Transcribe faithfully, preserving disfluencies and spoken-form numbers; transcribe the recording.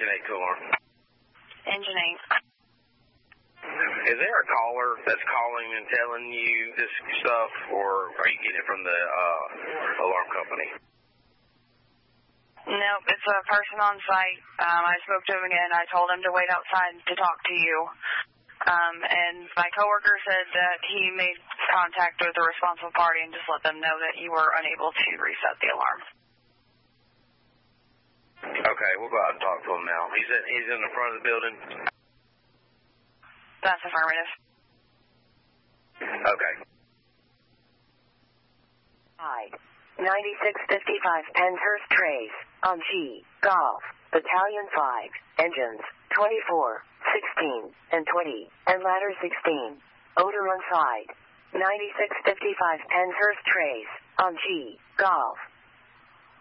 Engine eight to alarm. Engine eight. Is there a caller that's calling and telling you this stuff, or are you getting it from the uh, alarm company? Nope, it's a person on site. Um, I spoke to him again. I told him to wait outside to talk to you. Um, and my coworker said that he made contact with the responsible party and just let them know that you were unable to reset the alarm. Okay, we'll go out and talk to him now. He's in, he's in the front of the building? That's affirmative. Okay. Hi. ninety-six fifty-five Penshurst Trace on G, Golf, Battalion five, engines twenty-four, sixteen, and twenty, and ladder sixteen. Odor on side. ninety-six fifty-five Penshurst Trace on G, Golf.